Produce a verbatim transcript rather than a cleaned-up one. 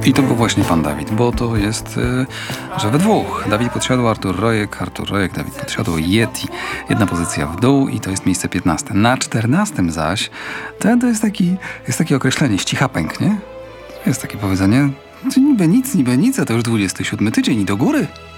I to był właśnie pan Dawid, bo to jest, yy, że we dwóch. Dawid Podsiadło, Artur Rojek, Artur Rojek, Dawid Podsiadło, Yeti. Jedna pozycja w dół i to jest miejsce piętnaste. Na czternastym zaś to, to jest, taki, jest takie określenie ścichapęk, nie? Jest takie powiedzenie, niby nic, niby nic, a to już dwudziesty siódmy tydzień i do góry.